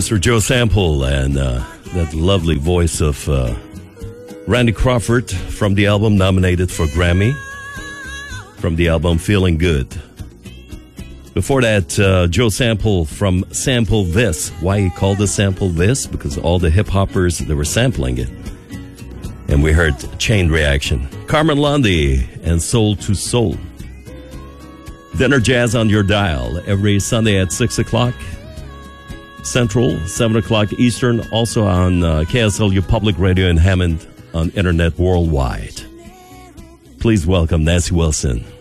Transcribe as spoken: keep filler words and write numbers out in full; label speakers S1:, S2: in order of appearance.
S1: Mister Joe Sample and uh, that lovely voice of uh, Randy Crawford from the album nominated for Grammy, from the album Feeling Good. Before that, uh, Joe Sample from Sample This. Why he called it Sample This? Because all the hip-hoppers, they were sampling it. And we heard Chain Reaction. Carmen Lundy and Soul to Soul. Dinner Jazz on your dial every Sunday at six o'clock Central, seven o'clock Eastern. Also on uh, K S L U Public Radio in Hammond on Internet worldwide. Please welcome Nancy Wilson.